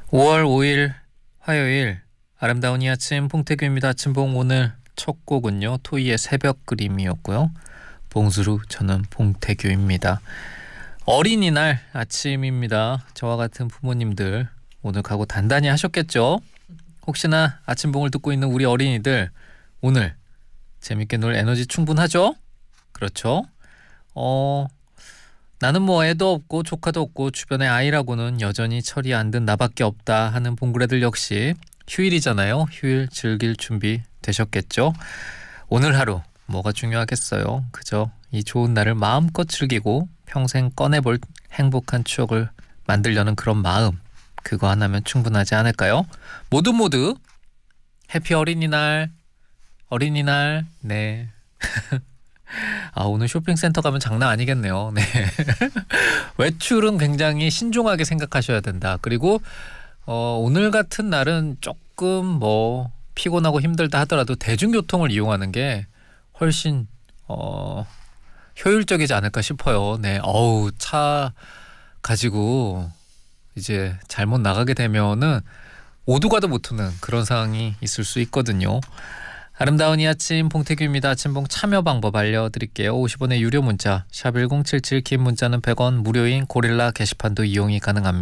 5월 5일 화요일 아름다운 이 아침 봉태규입니다. 아침봉 오늘 첫 곡은요. 토이의 새벽 그림이었고요. 봉수루 저는 봉태규입니다. 어린이날 아침입니다. 저와 같은 부모님들 오늘 각오 단단히 하셨겠죠? 혹시나 아침봉을 듣고 있는 우리 어린이들 오늘 재밌게 놀 에너지 충분하죠? 그렇죠? 나는 뭐 애도 없고 조카도 없고 주변에 아이라고는 여전히 철이 안 든 나밖에 없다 하는 봉그레들 역시 휴일이잖아요. 휴일 즐길 준비 되셨겠죠? 오늘 하루 뭐가 중요하겠어요. 그저 이 좋은 날을 마음껏 즐기고 평생 꺼내볼 행복한 추억을 만들려는 그런 마음, 그거 하나면 충분하지 않을까요? 모두 해피 어린이날. 네. 오늘 쇼핑센터 가면 장난 아니겠네요. 네. 외출은 굉장히 신중하게 생각하셔야 된다. 그리고 오늘 같은 날은 조금 피곤하고 힘들다 하더라도 대중교통을 이용하는 게 훨씬 효율적이지 않을까 싶어요. 네. 차 가지고 이제 잘못 나가게 되면은 오두가도 못 트는 그런 상황이 있을 수 있거든요. 아름다운 이 아침 봉태규입니다. 아침봉 참여 방법 알려드릴게요. 50원의 유료 문자 샵 1077, 긴 문자는 100원, 무료인 고릴라 게시판도 이용이 가능합니다.